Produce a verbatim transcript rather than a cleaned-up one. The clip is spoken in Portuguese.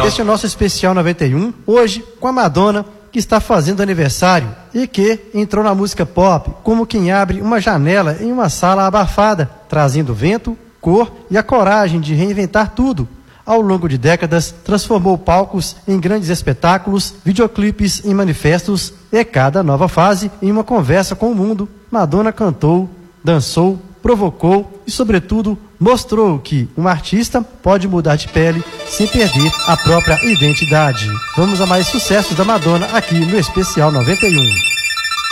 Este é o nosso especial noventa e um, hoje com a Madonna, que está fazendo aniversário e que entrou na música pop como quem abre uma janela em uma sala abafada, trazendo vento, cor e a coragem de reinventar tudo. Ao longo de décadas, transformou palcos em grandes espetáculos, videoclipes em manifestos e cada nova fase em uma conversa com o mundo. Madonna cantou, dançou, provocou e, sobretudo, mostrou que um artista pode mudar de pele sem perder a própria identidade. Vamos a mais sucessos da Madonna aqui no Especial noventa e um.